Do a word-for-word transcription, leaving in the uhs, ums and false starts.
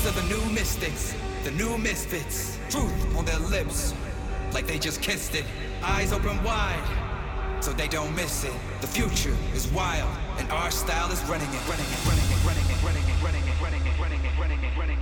These are the new mystics, the new misfits. Truth on their lips, like they just kissed it. Eyes open wide, so they don't miss it. The future is wild, and our style is running it, running it, running it, running it, running it, running it, running it, running it, running it, running it.